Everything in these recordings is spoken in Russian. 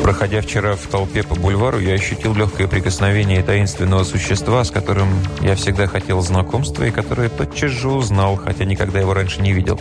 Проходя вчера в толпе по бульвару, я ощутил легкое прикосновение таинственного существа, с которым я всегда хотел знакомства и которое тотчас же узнал, хотя никогда его раньше не видел.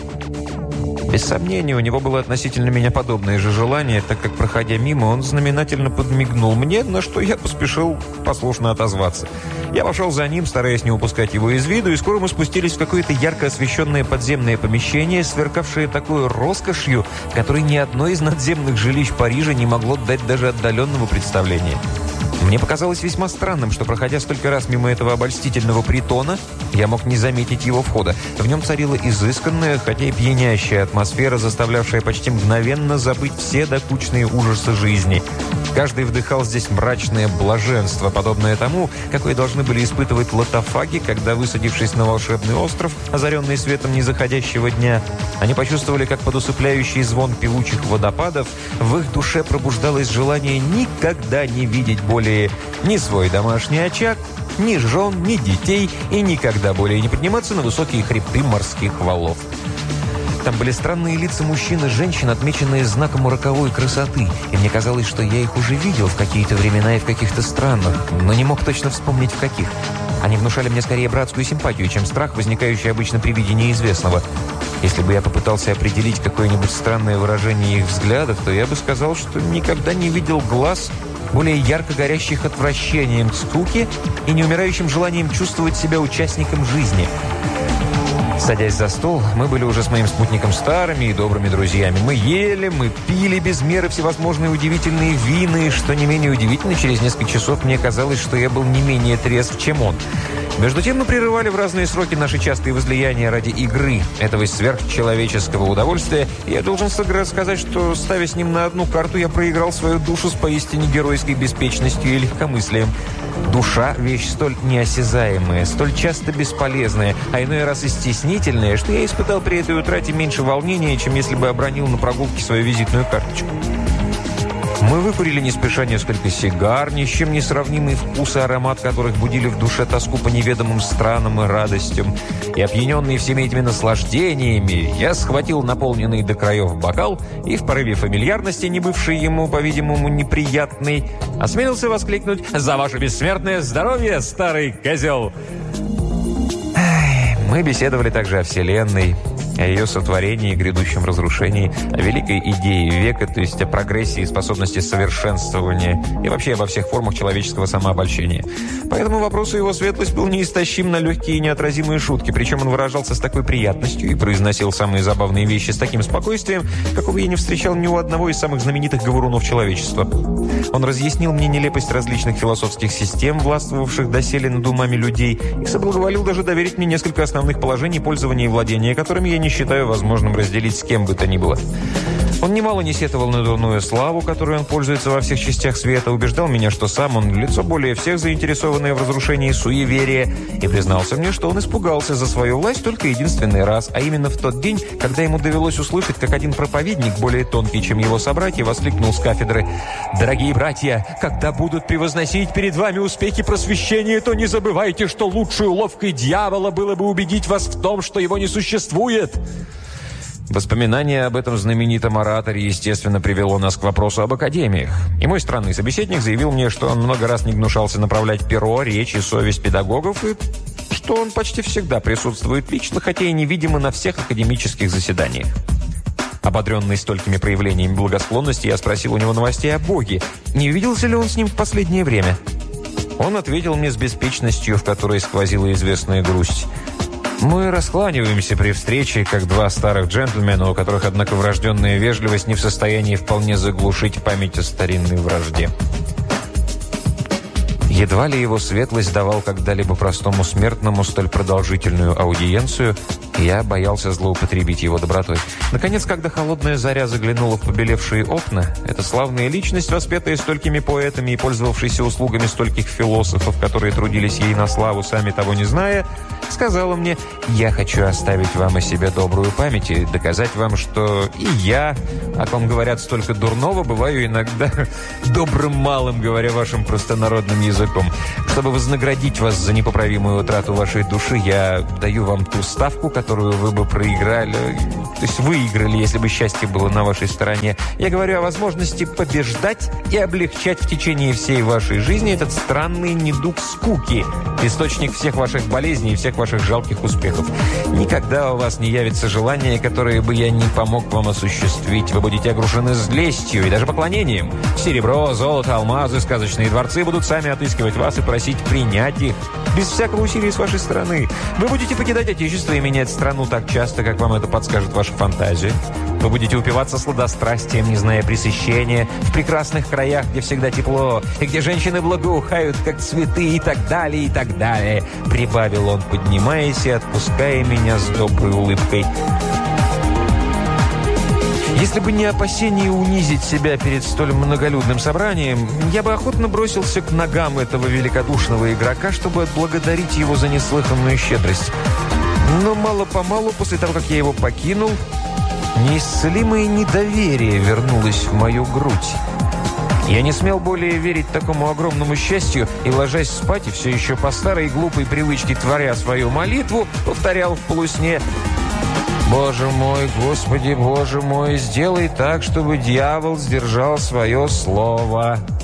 Без сомнения, у него было относительно меня подобное же желание, так как, проходя мимо, он знаменательно подмигнул мне, на что я поспешил послушно отозваться. Я пошел за ним, стараясь не упускать его из виду, и скоро мы спустились в какое-то ярко освещенное подземное помещение, сверкавшее такой роскошью, которой ни одно из надземных жилищ Парижа не могло дать даже отдаленного представления. Мне показалось весьма странным, что, проходя столько раз мимо этого обольстительного притона, я мог не заметить его входа. В нем царила изысканная, хотя и пьянящая атмосфера, заставлявшая почти мгновенно забыть все докучные ужасы жизни. Каждый вдыхал здесь мрачное блаженство, подобное тому, какое должны были испытывать лотофаги, когда, высадившись на волшебный остров, озаренный светом незаходящего дня, они почувствовали, как под усыпляющий звон певучих водопадов в их душе пробуждалось желание никогда не видеть более ни свой домашний очаг, ни жен, ни детей и никогда более не подниматься на высокие хребты морских валов. Там были странные лица мужчин и женщин, отмеченные знаком роковой красоты, и мне казалось, что я их уже видел в какие-то времена и в каких-то странах, но не мог точно вспомнить в каких. Они внушали мне скорее братскую симпатию, чем страх, возникающий обычно при виде неизвестного. Если бы я попытался определить какое-нибудь странное выражение их взглядов, то я бы сказал, что никогда не видел глаз, более ярко горящих отвращением к скуке и неумирающим желанием чувствовать себя участником жизни. Садясь за стол, мы были уже с моим спутником старыми и добрыми друзьями. Мы ели, мы пили без меры всевозможные удивительные вины, и, что не менее удивительно, через несколько часов мне казалось, что я был не менее трезв, чем он. Между тем мы прерывали в разные сроки наши частые возлияния ради игры, этого сверхчеловеческого удовольствия. И я должен сказать, что, ставя с ним на одну карту, я проиграл свою душу с поистине геройской беспечностью и легкомыслием. Душа – вещь столь неосязаемая, столь часто бесполезная, а иной раз и стеснительная, что я испытал при этой утрате меньше волнения, чем если бы обронил на прогулке свою визитную карточку. Мы выкурили не спеша несколько сигар, ни с чем не сравнимый вкус и аромат которых будили в душе тоску по неведомым странам и радостям. И опьяненный всеми этими наслаждениями, я схватил наполненный до краев бокал и в порыве фамильярности, не бывшей ему, по-видимому, неприятной, осмелился воскликнуть: «За ваше бессмертное здоровье, старый козел!» Мы беседовали также о Вселенной, о ее сотворении и грядущем разрушении, о великой идее века, то есть о прогрессии и способности совершенствования, и вообще обо всех формах человеческого самообольщения. Поэтому вопросу его светлость был неистощим на легкие и неотразимые шутки, причем он выражался с такой приятностью и произносил самые забавные вещи с таким спокойствием, какого я не встречал ни у одного из самых знаменитых говорунов человечества. Он разъяснил мне нелепость различных философских систем, властвовавших доселе над умами людей, и соблаговолил даже доверить мне несколько основных положений пользования и владения, которыми я не считаю возможным разделить с кем бы то ни было. Он немало не сетовал на дурную славу, которой он пользуется во всех частях света, убеждал меня, что сам он лицо более всех заинтересованное в разрушении суеверия, и признался мне, что он испугался за свою власть только единственный раз, а именно в тот день, когда ему довелось услышать, как один проповедник, более тонкий, чем его собратья, воскликнул с кафедры: «Дорогие братья, когда будут превозносить перед вами успехи просвещения, то не забывайте, что лучшей уловкой дьявола было бы убедить вас в том, что его не существует». Воспоминание об этом знаменитом ораторе, естественно, привело нас к вопросу об академиях. И мой странный собеседник заявил мне, что он много раз не гнушался направлять перо, речь и совесть педагогов, и что он почти всегда присутствует лично, хотя и невидимо на всех академических заседаниях. Ободренный столькими проявлениями благосклонности, я спросил у него новостей о Боге. Не виделся ли он с ним в последнее время? Он ответил мне с беспечностью, в которой сквозила известная грусть: «Мы раскланиваемся при встрече, как два старых джентльмена, у которых, однако, врожденная вежливость не в состоянии вполне заглушить память о старинной вражде». Едва ли его светлость давал когда-либо простому смертному столь продолжительную аудиенцию, и я боялся злоупотребить его добротой. Наконец, когда холодная заря заглянула в побелевшие окна, эта славная личность, воспетая столькими поэтами и пользовавшаяся услугами стольких философов, которые трудились ей на славу, сами того не зная, сказала мне: «Я хочу оставить вам о себе добрую память и доказать вам, что и я, о ком говорят столько дурного, бываю иногда добрым малым, говоря вашим простонародным языком. Чтобы вознаградить вас за непоправимую утрату вашей души, я даю вам ту ставку, которую вы бы проиграли, то есть выиграли, если бы счастье было на вашей стороне. Я говорю о возможности побеждать и облегчать в течение всей вашей жизни этот странный недуг скуки, источник всех ваших болезней и всех ваших жалких успехов. Никогда у вас не явится желание, которое бы я не помог вам осуществить. Вы будете огружены злестью и даже поклонением. Серебро, золото, алмазы, сказочные дворцы будут сами отыскивать вас и просить принять их, без всякого усилия с вашей стороны. Вы будете покидать отечество и менять страну так часто, как вам это подскажет ваша фантазия. Вы будете упиваться сладострастием, не зная пресыщения, в прекрасных краях, где всегда тепло, и где женщины благоухают, как цветы, и так далее, и так далее», — прибавил он, поднимаясь и отпуская меня с доброй улыбкой. Если бы не опасение унизить себя перед столь многолюдным собранием, я бы охотно бросился к ногам этого великодушного игрока, чтобы отблагодарить его за неслыханную щедрость. Но мало-помалу, после того, как я его покинул, неисцелимое недоверие вернулось в мою грудь. Я не смел более верить такому огромному счастью и, ложась спать, и все еще по старой глупой привычке, творя свою молитву, повторял в полусне: «Боже мой, Господи, Боже мой, сделай так, чтобы дьявол сдержал свое слово».